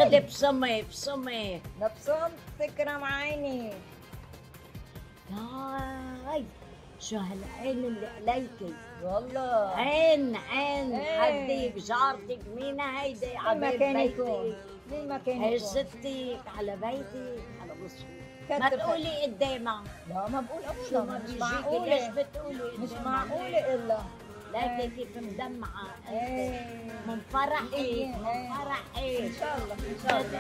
خدي بصمي بصمي. نبصم تكرم عيني. هاي شو هالعين اللي عليكي؟ والله عين إيه. حدك جارتك مين هيدي؟ مين عبيد ما كان بيتي. يكون، مين ما كان هي يكون. ستك على بيتك على مصري. ما كتر تقولي قدامها. لا ما بقول شو ابدا، ما مش بيجيكي ليش معقولة، بتقولي مش قدامها؟ معقولة الا لكن كيف مدمعة انت ايه من فرحك إيه. من فرحك. ان شاء الله ان شاء الله.